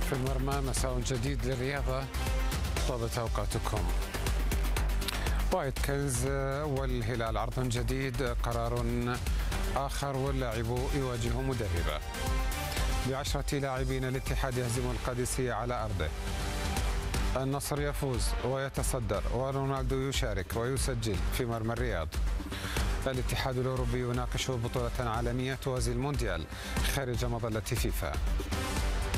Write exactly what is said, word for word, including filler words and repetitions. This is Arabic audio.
في المرمى مساء جديد للرياضة. طابت أوقاتكم. وايت كنز والهلال عرض جديد، قرار آخر واللاعب يواجه مدربه. بعشرة لاعبين الاتحاد يهزم القادسية على أرضه. النصر يفوز ويتصدر ورونالدو يشارك ويسجل في مرمى الرياض. الاتحاد الأوروبي يناقش بطولة عالمية توازي المونديال خارج مظلة فيفا.